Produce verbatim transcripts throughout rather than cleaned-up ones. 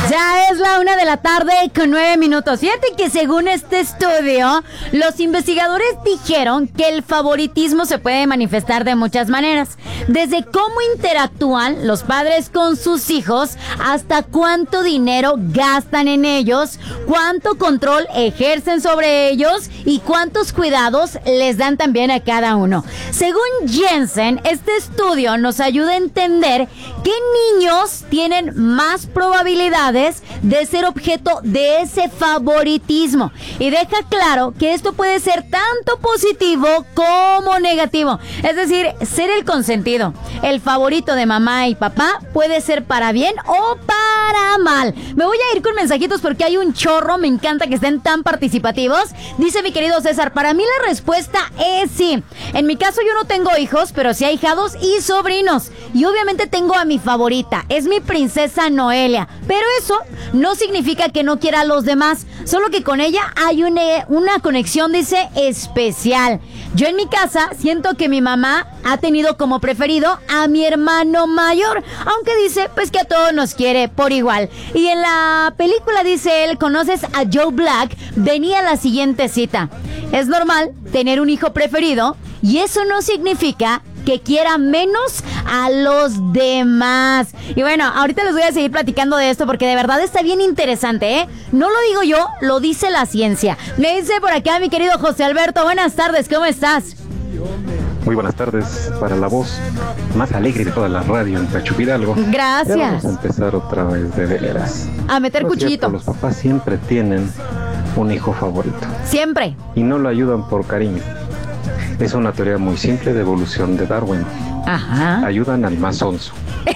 Ya es la una de la tarde con nueve minutos. Fíjate que según este estudio, los investigadores dijeron que el favoritismo se puede manifestar de muchas maneras. Desde cómo interactúan los padres con sus hijos, hasta cuánto dinero gastan en ellos, cuánto control ejercen sobre ellos y cuántos cuidados les dan también a cada uno. Según Jensen, este estudio nos ayuda a entender qué niños tienen más probabilidades de ser objeto de ese favoritismo, y deja claro que esto puede ser tanto positivo como negativo. Es decir, ser el consentido, el favorito de mamá y papá, puede ser para bien o para mal. Me voy a ir con mensajitos porque hay un chorro. Me encanta que estén tan participativos. Dice mi querido César: para mí la respuesta es sí. En mi caso yo no tengo hijos, pero sí ahijados y sobrinos, y obviamente tengo a mi favorita, es mi princesa Noelia, pero eso no significa que no quiera a los demás, solo que con ella hay una, una conexión, dice, especial. Yo en mi casa siento que mi mamá ha tenido como preferido a mi hermano mayor, aunque dice pues que a todos nos quiere por igual. Y en la película, dice él, ¿conoces a Joe Black?, venía la siguiente cita: es normal tener un hijo preferido y eso no significa que quiera menos a los demás. Y bueno, ahorita les voy a seguir platicando de esto porque de verdad está bien interesante, ¿eh? No lo digo yo, lo dice la ciencia. Me dice por acá mi querido José Alberto: buenas tardes, ¿cómo estás? Muy buenas tardes, para la voz más alegre de toda la radio en Pachuca Hidalgo. Gracias. Ya vamos a empezar otra vez de veras. A meter Por cuchillito. cierto, los papás siempre tienen un hijo favorito. Siempre. Y no lo ayudan por cariño. Es una teoría muy simple de evolución de Darwin. Ajá. Ayudan al más sonso.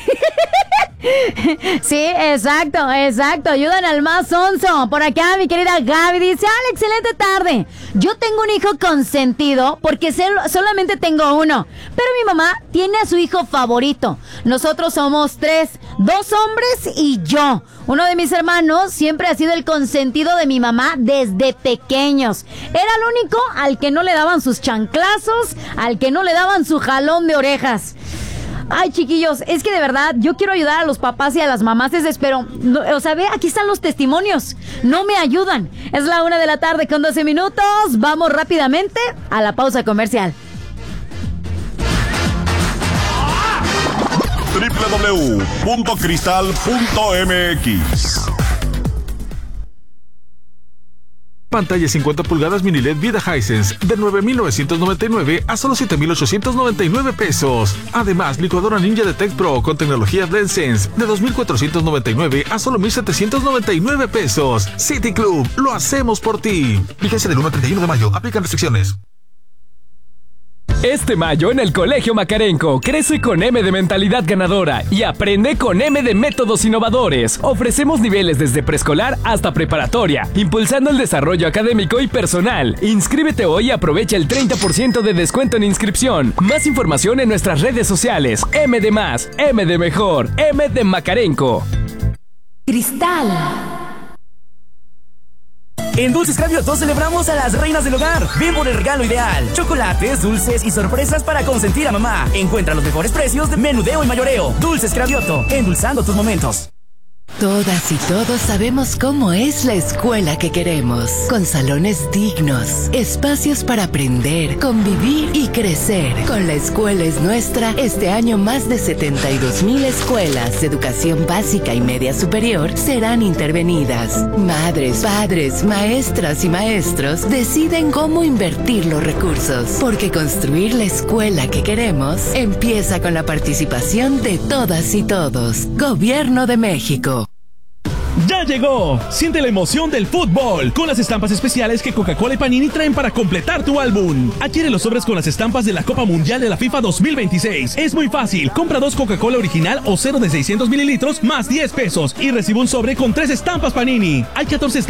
Sí, exacto, exacto. Ayudan al más sonso. Por acá mi querida Gaby dice: ¡Hola, excelente tarde! Yo tengo un hijo consentido porque solamente tengo uno, pero mi mamá tiene a su hijo favorito. Nosotros somos tres, dos hombres y yo. Uno de mis hermanos siempre ha sido el consentido de mi mamá desde pequeños. Era el único al que no le daban sus chanclazos, al que no le daban su jalón de orejas. Ay, chiquillos, es que de verdad yo quiero ayudar a los papás y a las mamás, pero, no, o sea, ve, aquí están los testimonios, no me ayudan. Es la una de la tarde con doce minutos, vamos rápidamente a la pausa comercial. doble u doble u doble u punto cristal punto m x. Pantalla cincuenta pulgadas mini L E D Vida Hisense de nueve mil novecientos noventa y nueve a solo siete mil ochocientos noventa y nueve pesos. Además, licuadora Ninja de Tech Pro con tecnología BlendSense de dos mil cuatrocientos noventa y nueve a solo mil setecientos noventa y nueve pesos. City Club, lo hacemos por ti. Vigencia del uno al treinta y uno de mayo. Aplican restricciones. Este mayo en el Colegio Macarenco, crece con M de mentalidad ganadora y aprende con M de métodos innovadores. Ofrecemos niveles desde preescolar hasta preparatoria, impulsando el desarrollo académico y personal. Inscríbete hoy y aprovecha el treinta por ciento de descuento en inscripción. Más información en nuestras redes sociales. M de más, M de mejor, M de Macarenco. Cristal. En Dulces Cravioto celebramos a las reinas del hogar. Ven por el regalo ideal. Chocolates, dulces y sorpresas para consentir a mamá. Encuentra los mejores precios de menudeo y mayoreo. Dulces Cravioto, endulzando tus momentos. Todas y todos sabemos cómo es la escuela que queremos, con salones dignos, espacios para aprender, convivir y crecer. Con La Escuela es Nuestra, este año más de setenta y dos mil escuelas de educación básica y media superior serán intervenidas. Madres, padres, maestras y maestros deciden cómo invertir los recursos, porque construir la escuela que queremos empieza con la participación de todas y todos. Gobierno de México. ¡Ya llegó! Siente la emoción del fútbol con las estampas especiales que Coca-Cola y Panini traen para completar tu álbum. Adquiere los sobres con las estampas de la Copa Mundial de la FIFA dos mil veintiséis. Es muy fácil. Compra dos Coca-Cola original o cero de seiscientos mililitros más diez pesos y recibe un sobre con tres estampas Panini. Hay catorce estampas